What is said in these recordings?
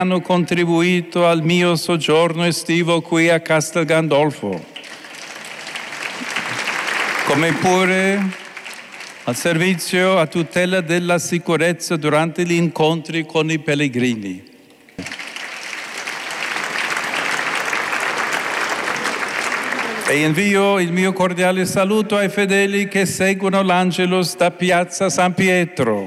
hanno contribuito al mio soggiorno estivo qui a Castel Gandolfo, come pure al servizio a tutela della sicurezza durante gli incontri con i pellegrini. E invio il mio cordiale saluto ai fedeli che seguono l'Angelus da Piazza San Pietro.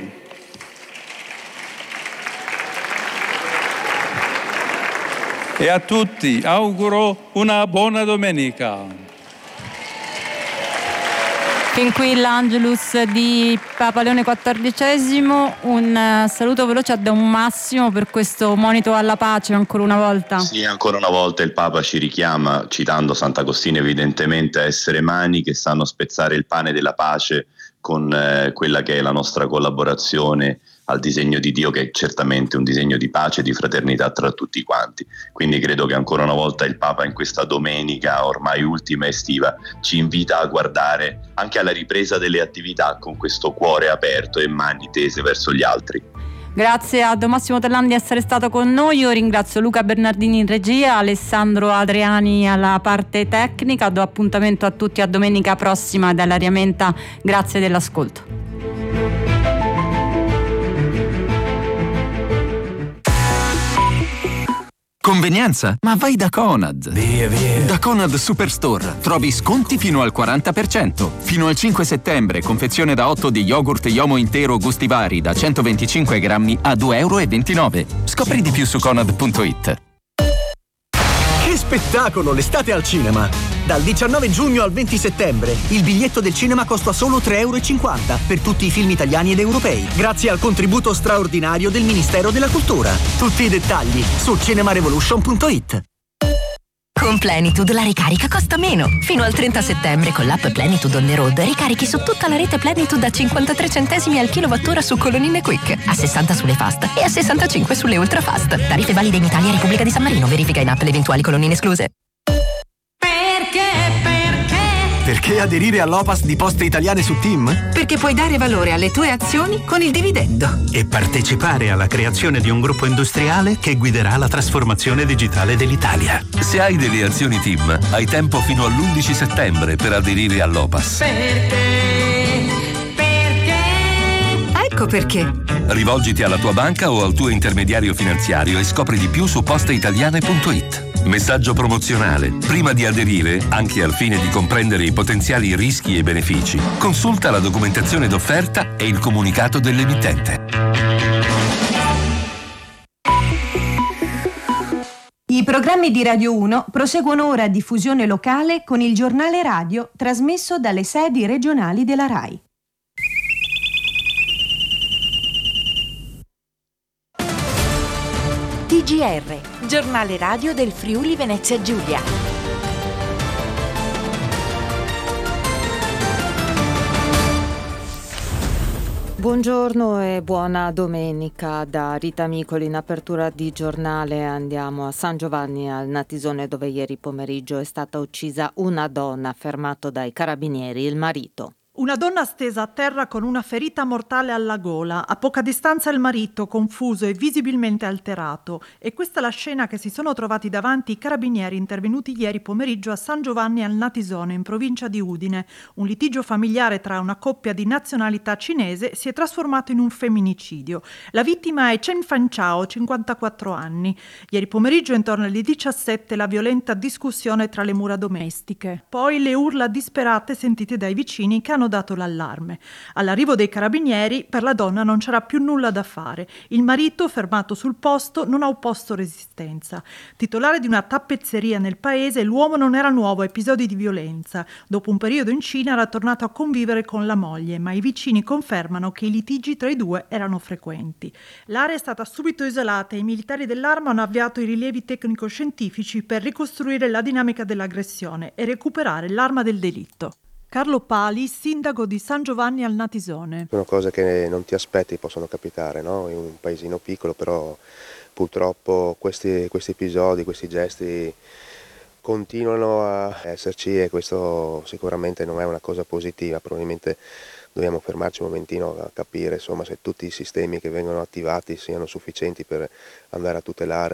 E a tutti auguro una buona domenica. Fin qui l'Angelus di Papa Leone XIV, un saluto veloce a Don Massimo per questo monito alla pace ancora una volta. Sì, ancora una volta il Papa ci richiama, citando Sant'Agostino evidentemente, a essere mani che sanno spezzare il pane della pace con quella che è la nostra collaborazione al disegno di Dio, che è certamente un disegno di pace e di fraternità tra tutti quanti. Quindi credo che ancora una volta il Papa in questa domenica ormai ultima estiva ci invita a guardare anche alla ripresa delle attività con questo cuore aperto e mani tese verso gli altri. Grazie a Don Massimo Tellani di essere stato con noi. Io ringrazio Luca Bernardini in regia, Alessandro Adriani alla parte tecnica. Do appuntamento a tutti a domenica prossima dall'Aria Menta. Grazie dell'ascolto. Convenienza? Ma vai da Conad! Via. Da Conad Superstore trovi sconti fino al 40%. Fino al 5 settembre, confezione da 8 di yogurt Yomo intero gusti vari da 125 grammi a €2,29. Scopri di più su Conad.it. Che spettacolo l'estate al cinema! Dal 19 giugno al 20 settembre il biglietto del cinema costa solo €3,50 per tutti i film italiani ed europei, grazie al contributo straordinario del Ministero della Cultura. Tutti i dettagli su cinemarevolution.it. Con Plenitude la ricarica costa meno. Fino al 30 settembre con l'app Plenitude on the road ricarichi su tutta la rete Plenitude a 53 centesimi al kilowattora su colonnine Quick, a 60 sulle Fast e a 65 sulle Ultra Fast. Tariffe valide in Italia e Repubblica di San Marino. Verifica in app le eventuali colonnine escluse. Perché aderire all'OPAS di Poste Italiane su Team? Perché puoi dare valore alle tue azioni con il dividendo. E partecipare alla creazione di un gruppo industriale che guiderà la trasformazione digitale dell'Italia. Se hai delle azioni Team, hai tempo fino all'11 settembre per aderire all'OPAS. Ecco perché. Rivolgiti alla tua banca o al tuo intermediario finanziario e scopri di più su posteitaliane.it. Messaggio promozionale. Prima di aderire, anche al fine di comprendere i potenziali rischi e benefici, consulta la documentazione d'offerta e il comunicato dell'emittente. I programmi di Radio 1 proseguono ora a diffusione locale con il giornale radio trasmesso dalle sedi regionali della RAI. TGR, giornale radio del Friuli Venezia Giulia. Buongiorno e buona domenica da Rita Micoli. In apertura di giornale andiamo a San Giovanni al Natisone, dove ieri pomeriggio è stata uccisa una donna, fermato dai carabinieri il marito. Una donna stesa a terra con una ferita mortale alla gola, a poca distanza il marito confuso e visibilmente alterato. E questa è la scena che si sono trovati davanti i carabinieri intervenuti ieri pomeriggio a San Giovanni al Natisone, in provincia di Udine. Un litigio familiare tra una coppia di nazionalità cinese si è trasformato in un femminicidio. La vittima è Chen Fanchao, 54 anni. Ieri pomeriggio intorno alle 17 la violenta discussione tra le mura domestiche. Poi le urla disperate sentite dai vicini che hanno dato l'allarme. All'arrivo dei carabinieri per la donna non c'era più nulla da fare. Il marito, fermato sul posto, non ha opposto resistenza. Titolare di una tappezzeria nel paese, l'uomo non era nuovo a episodi di violenza. Dopo un periodo in Cina era tornato a convivere con la moglie, ma i vicini confermano che i litigi tra i due erano frequenti. L'area è stata subito isolata e i militari dell'arma hanno avviato i rilievi tecnico-scientifici per ricostruire la dinamica dell'aggressione e recuperare l'arma del delitto. Carlo Pali, sindaco di San Giovanni al Natisone. Sono cose che non ti aspetti possono capitare, no? In un paesino piccolo, però purtroppo questi episodi, questi gesti continuano a esserci e questo sicuramente non è una cosa positiva. Probabilmente dobbiamo fermarci un momentino a capire insomma se tutti i sistemi che vengono attivati siano sufficienti per andare a tutelare